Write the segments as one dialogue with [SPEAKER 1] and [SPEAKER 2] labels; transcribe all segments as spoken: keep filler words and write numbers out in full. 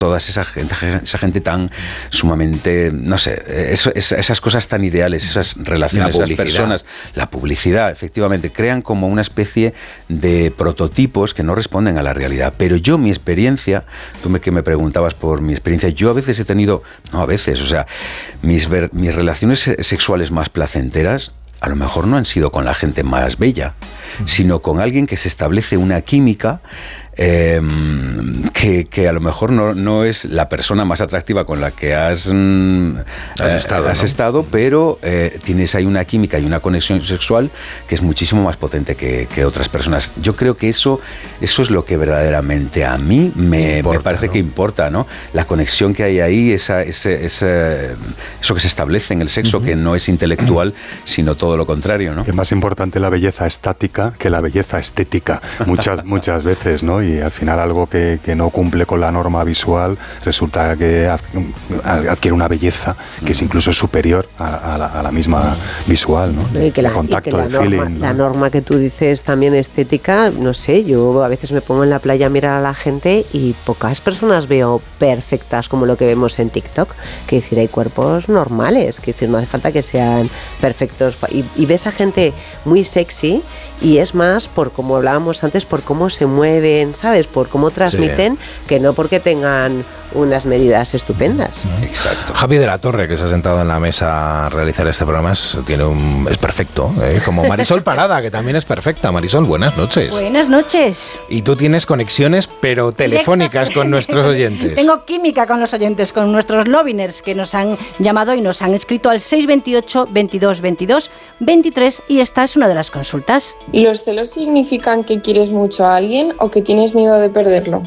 [SPEAKER 1] toda esa gente, esa gente tan sumamente, no sé, eso, esas cosas tan ideales, esas relaciones, esas personas, la publicidad, efectivamente, crean como una especie de prototipos que no responden a la realidad. Pero yo, mi experiencia, tú me, que me preguntabas por mi experiencia, yo a veces he tenido, no a veces, o sea, mis, ver, mis relaciones sexuales más placenteras, a lo mejor no han sido con la gente más bella, sino con alguien que se establece una química eh, que, que a lo mejor no, no es la persona más atractiva con la que has, mm,
[SPEAKER 2] has, estado,
[SPEAKER 1] has
[SPEAKER 2] ¿no?
[SPEAKER 1] estado, pero eh, tienes ahí una química y una conexión sexual que es muchísimo más potente que, que otras personas. Yo creo que eso, eso es lo que verdaderamente a mí me, importa, me parece ¿no? que importa, ¿no? La conexión que hay ahí, esa, ese, ese, eso que se establece en el sexo, uh-huh. que no es intelectual, sino todo lo contrario, ¿no?
[SPEAKER 3] Es más importante la belleza estática que la belleza estética, muchas, muchas veces, ¿no? Y al final algo que, que no cumple con la norma visual resulta que adquiere una belleza que es incluso superior a, a, la, a la misma visual, ¿no?
[SPEAKER 4] Y que la,
[SPEAKER 3] el contacto,
[SPEAKER 4] y que la
[SPEAKER 3] el
[SPEAKER 4] norma,
[SPEAKER 3] feeling, ¿no?
[SPEAKER 4] La norma que tú dices también estética, no sé, yo a veces me pongo en la playa a mirar a la gente y pocas personas veo perfectas como lo que vemos en TikTok, que decir, hay cuerpos normales, que decir, no hace falta que sean perfectos, y, y ves a gente muy sexy y es más por, como hablábamos antes, por cómo se mueven, ¿sabes? Por cómo transmiten, sí. que no porque tengan unas medidas estupendas.
[SPEAKER 2] Exacto. Javi de la Torre, que se ha sentado en la mesa a realizar este programa, es, tiene un, es perfecto, ¿eh? Como Marisol Parada, que también es perfecta. Marisol, buenas noches.
[SPEAKER 5] Buenas noches.
[SPEAKER 2] Y tú tienes conexiones, pero telefónicas con nuestros oyentes.
[SPEAKER 5] Tengo química con los oyentes, con nuestros Loviners, que nos han llamado y nos han escrito al seis veintiocho, veintidós, veintidós, veintitrés, y esta es una de las consultas.
[SPEAKER 6] ¿Los celos significan que quieres mucho a alguien o que tienes miedo de perderlo?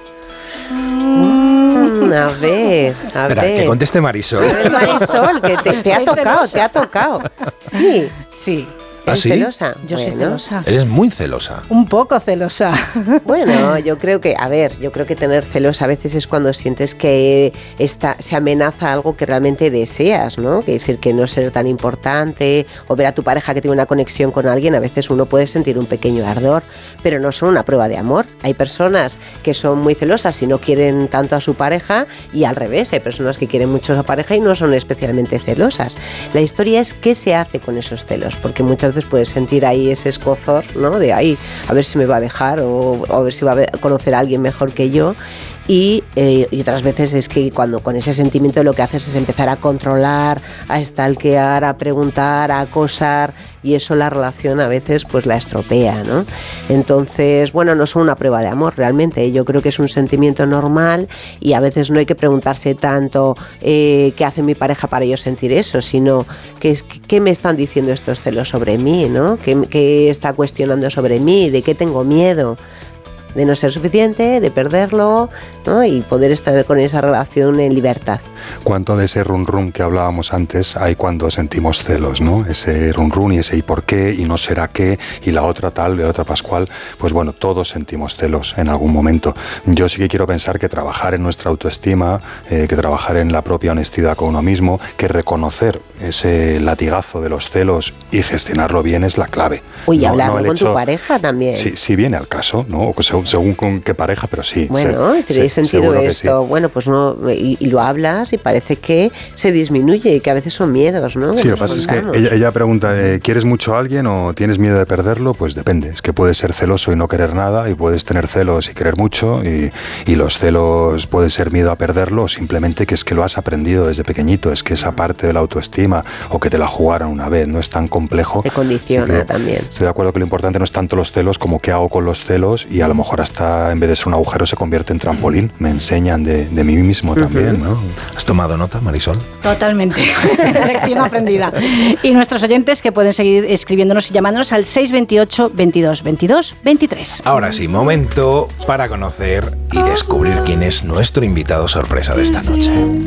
[SPEAKER 4] Mm, a ver, a
[SPEAKER 2] Espera,
[SPEAKER 4] ver.
[SPEAKER 2] que conteste Marisol.
[SPEAKER 4] Marisol, que te, te ha tocado, te ha tocado. Sí,
[SPEAKER 5] sí.
[SPEAKER 4] ¿Eres
[SPEAKER 2] ¿Ah, sí?
[SPEAKER 4] celosa?
[SPEAKER 5] Yo
[SPEAKER 4] bueno.
[SPEAKER 5] soy celosa.
[SPEAKER 2] Eres muy celosa.
[SPEAKER 5] Un poco celosa.
[SPEAKER 4] Bueno, yo creo que, a ver, yo creo que tener celos a veces es cuando sientes que está, se amenaza algo que realmente deseas, ¿no? Que decir que no ser tan importante, o ver a tu pareja que tiene una conexión con alguien, a veces uno puede sentir un pequeño ardor, pero no son una prueba de amor. Hay personas que son muy celosas y no quieren tanto a su pareja, y al revés, hay personas que quieren mucho a su pareja y no son especialmente celosas. La historia es qué se hace con esos celos, porque muchas veces puedes sentir ahí ese escozor, ¿no? De ahí, a ver si me va a dejar o, o a ver si va a conocer a alguien mejor que yo. Y, eh, y otras veces es que cuando con ese sentimiento lo que haces es empezar a controlar, a stalkear, a preguntar, a acosar, y eso la relación a veces pues la estropea, ¿no? Entonces, bueno, no son una prueba de amor realmente, yo creo que es un sentimiento normal y a veces no hay que preguntarse tanto eh, qué hace mi pareja para yo sentir eso, sino qué, qué me están diciendo estos celos sobre mí, ¿no? ¿Qué, qué está cuestionando sobre mí? ¿De qué tengo miedo? De no ser suficiente, de perderlo, ¿no? Y poder estar con esa relación en libertad.
[SPEAKER 3] ¿Cuánto de ese run run que hablábamos antes hay cuando sentimos celos, ¿no? Ese run run y ese y por qué y no será qué y la otra tal, la otra pascual, pues bueno, todos sentimos celos en algún momento. Yo sí que quiero pensar que trabajar en nuestra autoestima, eh, que trabajar en la propia honestidad con uno mismo, que reconocer ese latigazo de los celos y gestionarlo bien es la clave.
[SPEAKER 4] Uy,
[SPEAKER 3] no,
[SPEAKER 4] hablarlo
[SPEAKER 3] no
[SPEAKER 4] con
[SPEAKER 3] hecho,
[SPEAKER 4] tu pareja también.
[SPEAKER 3] Sí, sí viene al caso, ¿no? O según, según con qué pareja, pero sí.
[SPEAKER 4] Bueno,
[SPEAKER 3] se,
[SPEAKER 4] ¿tenéis
[SPEAKER 3] se,
[SPEAKER 4] sentido esto?
[SPEAKER 3] Sí.
[SPEAKER 4] Bueno, pues no, y, y lo hablas y parece que se disminuye y que a veces son miedos, ¿no?
[SPEAKER 3] Sí, lo que pasa es que ella, ella pregunta, eh, ¿quieres mucho a alguien o tienes miedo de perderlo? Pues depende, es que puedes ser celoso y no querer nada, y puedes tener celos y querer mucho, y, y los celos puede ser miedo a perderlo, o simplemente que es que lo has aprendido desde pequeñito, es que esa parte de la autoestima, o que te la jugaron una vez, no es tan complejo.
[SPEAKER 4] Te condiciona
[SPEAKER 3] sí,
[SPEAKER 4] también.
[SPEAKER 3] Estoy de acuerdo que lo importante no es tanto los celos como qué hago con los celos, y a lo mejor hasta en vez de ser un agujero se convierte en trampolín, me enseñan de, de mí mismo también, ¿no?
[SPEAKER 2] ¿Has tomado nota, Marisol?
[SPEAKER 5] Totalmente, lección aprendida. Y nuestros oyentes que pueden seguir escribiéndonos y llamándonos al seis veintiocho, veintidós, veintidós, veintitrés.
[SPEAKER 2] Ahora sí, momento para conocer y descubrir quién es nuestro invitado sorpresa de esta noche.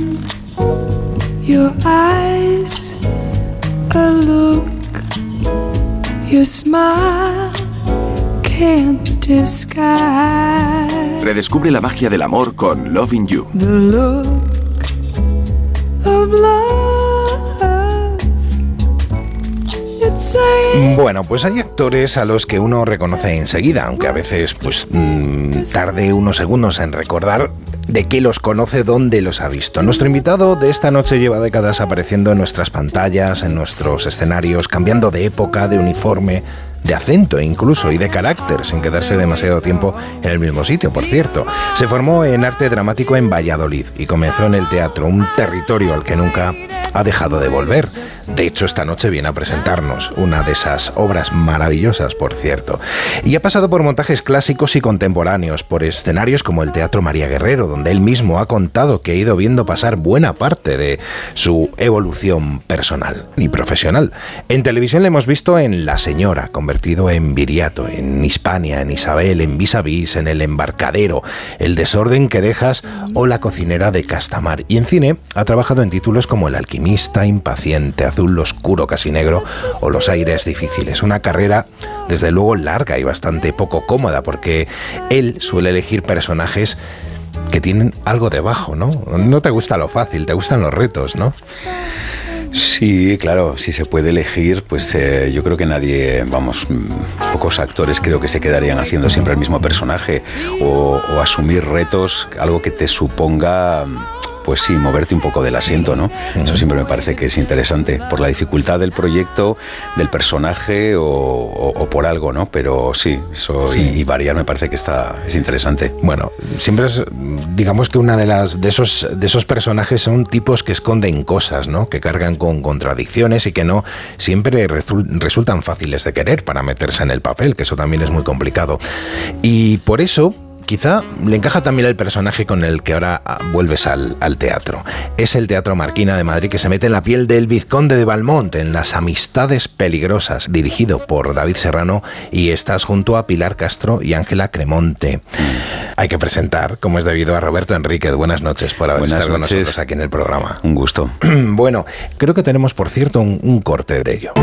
[SPEAKER 7] Your eyes, a look, your smile can't disguise.
[SPEAKER 8] Redescubre la magia del amor con Loving You.
[SPEAKER 7] The look of love.
[SPEAKER 2] Bueno, pues hay actores a los que uno reconoce enseguida, aunque a veces pues mmm, tarde unos segundos en recordar de qué los conoce, dónde los ha visto. Nuestro invitado de esta noche lleva décadas apareciendo en nuestras pantallas, en nuestros escenarios, cambiando de época, de uniforme, de acento incluso y de carácter, sin quedarse demasiado tiempo en el mismo sitio, por cierto. Se formó en arte dramático en Valladolid y comenzó en el teatro, un territorio al que nunca ha dejado de volver. De hecho, esta noche viene a presentarnos una de esas obras maravillosas, por cierto. Y ha pasado por montajes clásicos y contemporáneos, por escenarios como el Teatro María Guerrero, donde él mismo ha contado que ha ido viendo pasar buena parte de su evolución personal y profesional. En televisión le hemos visto en La Señora, convertido en Viriato, en Hispania, en Isabel, en Vis a Vis, en El Embarcadero, El desorden que dejas o La cocinera de Castamar. Y en cine ha trabajado en títulos como El alquimista, Impaciente, Azul oscuro casi negro o Los aires difíciles. Una carrera desde luego larga y bastante poco cómoda, porque él suele elegir personajes que tienen algo debajo, ¿no? No te gusta lo fácil, te gustan los retos, ¿no?
[SPEAKER 1] Sí, claro, si se puede elegir, pues eh, yo creo que nadie, vamos, pocos actores creo que se quedarían haciendo siempre el mismo personaje o, o asumir retos, algo que te suponga, pues sí, moverte un poco del asiento, ¿no? Eso siempre me parece que es interesante, por la dificultad del proyecto, del personaje o, o, o por algo, ¿no? Pero sí, eso sí. Y, y variar me parece que está, es interesante.
[SPEAKER 2] Bueno, siempre es, digamos que una de las de esos, de esos personajes son tipos que esconden cosas, ¿no? Que cargan con contradicciones y que no siempre resul, resultan fáciles de querer para meterse en el papel, que eso también es muy complicado. Y por eso quizá le encaja también el personaje con el que ahora vuelves al, al teatro. Es el Teatro Marquina de Madrid, que se mete en la piel del vizconde de Valmont, en Las amistades peligrosas, dirigido por David Serrano, y estás junto a Pilar Castro y Ángela Cremonte. Hay que presentar, como es debido, a Roberto Enríquez. Buenas noches por haber estado con nosotros aquí en el programa.
[SPEAKER 1] Un gusto.
[SPEAKER 2] Bueno, creo que tenemos, por cierto, un, un corte de ello.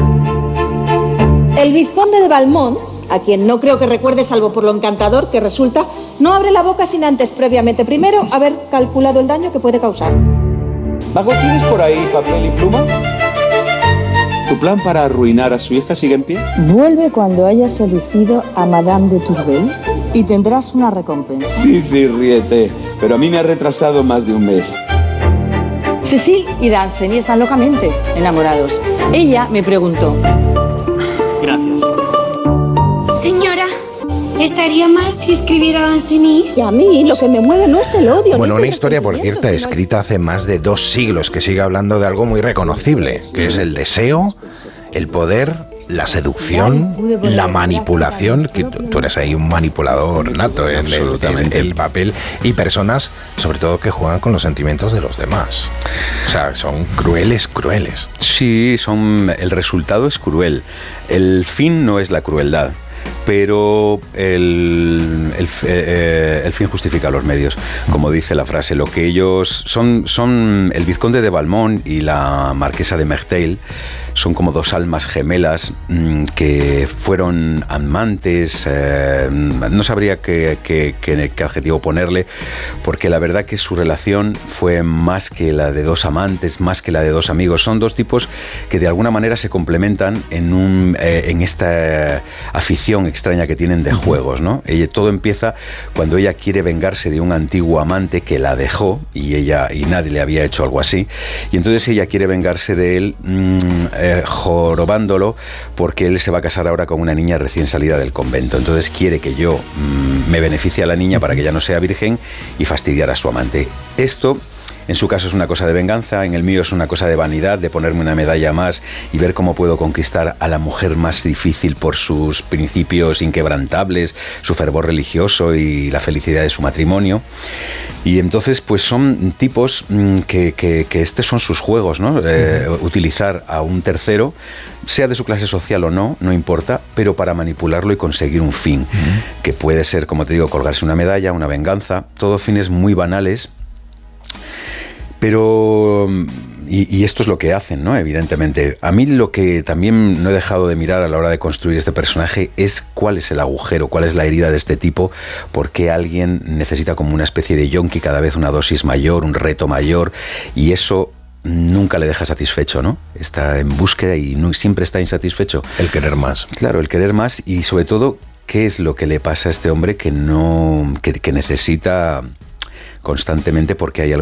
[SPEAKER 9] El vizconde de Valmont, a quien no creo que recuerde salvo por lo encantador que resulta, no abre la boca sin antes, previamente, primero, haber calculado el daño que puede causar.
[SPEAKER 10] Mago, ¿tienes por ahí papel y pluma? ¿Tu plan para arruinar a su hija sigue en pie?
[SPEAKER 11] Vuelve cuando hayas seducido a Madame de Tourvel y tendrás una recompensa.
[SPEAKER 10] Sí, sí, ríete, pero a mí me ha retrasado más de un mes.
[SPEAKER 11] Cecil y Danceny están locamente enamorados. Ella me preguntó...
[SPEAKER 10] Gracias.
[SPEAKER 12] Señora, ¿estaría mal si escribiera Danceny?
[SPEAKER 9] Y a mí lo que me mueve no es el odio.
[SPEAKER 2] Bueno, una historia, por cierto, escrita hace más de dos siglos, que sigue hablando de algo muy reconocible, que es el deseo, el poder, la seducción, la manipulación, que tú eres ahí un manipulador nato en el, en el papel, y personas, sobre todo, que juegan con los sentimientos de los demás. O sea, son crueles, crueles.
[SPEAKER 1] Sí, son, el resultado es cruel. El fin no es la crueldad, pero el, el, eh, el fin justifica los medios, como dice la frase. Lo que ellos son, son el vizconde de Valmont y la marquesa de Merteuil, son como dos almas gemelas mmm, que fueron amantes, eh, no sabría qué, qué, qué, qué adjetivo ponerle, porque la verdad que su relación fue más que la de dos amantes, más que la de dos amigos. Son dos tipos que de alguna manera se complementan en, un, eh, en esta afición extraña que tienen de juegos, ¿no? Ella, todo empieza cuando ella quiere vengarse de un antiguo amante que la dejó, y ella y nadie le había hecho algo así, y entonces ella quiere vengarse de él mmm, eh, jorobándolo, porque él se va a casar ahora con una niña recién salida del convento. Entonces quiere que yo mmm, me beneficie a la niña para que ella no sea virgen y fastidiar a su amante. Esto, en su caso, es una cosa de venganza, en el mío es una cosa de vanidad, de ponerme una medalla más y ver cómo puedo conquistar a la mujer más difícil por sus principios inquebrantables, su fervor religioso y la felicidad de su matrimonio. Y entonces, pues son tipos mmm, que, que, que estos son sus juegos, ¿no? Eh, utilizar a un tercero, sea de su clase social o no, no importa, pero para manipularlo y conseguir un fin, uh-huh. que puede ser, como te digo, colgarse una medalla, una venganza, todos fines muy banales. Pero, y, y esto es lo que hacen, ¿no? Evidentemente. A mí lo que también no he dejado de mirar a la hora de construir este personaje es cuál es el agujero, cuál es la herida de este tipo, por qué alguien necesita como una especie de yonki cada vez una dosis mayor, un reto mayor, y eso nunca le deja satisfecho, ¿no? Está en búsqueda y no, siempre está insatisfecho.
[SPEAKER 2] El querer más.
[SPEAKER 1] Claro, el querer más, y sobre todo, ¿qué es lo que le pasa a este hombre que no, que, que necesita constantemente porque hay algo